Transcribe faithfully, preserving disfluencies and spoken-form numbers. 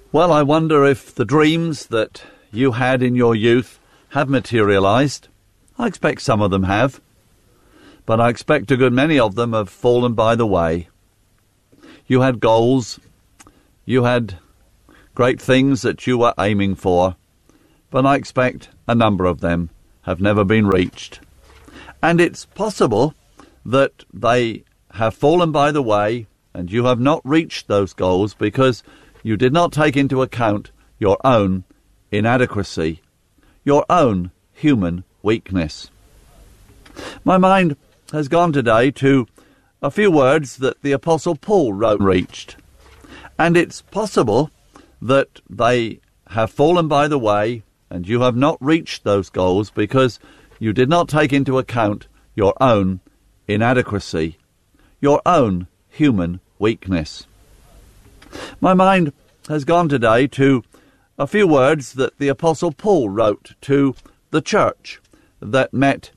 Well, I wonder if the dreams that you had in your youth have materialised. I expect some of them have, but I expect a good many of them have fallen by the way. You had goals, you had great things that you were aiming for, but I expect a number of them have never been reached. And it's possible that they have fallen by the way and you have not reached those goals because you did not take into account your own inadequacy, your own human weakness. My mind has gone today to a few words that the Apostle Paul wrote and reached. And it's possible that they have fallen by the way and you have not reached those goals because you did not take into account your own inadequacy, your own human weakness. My mind has gone today to a few words that the Apostle Paul wrote to the church that met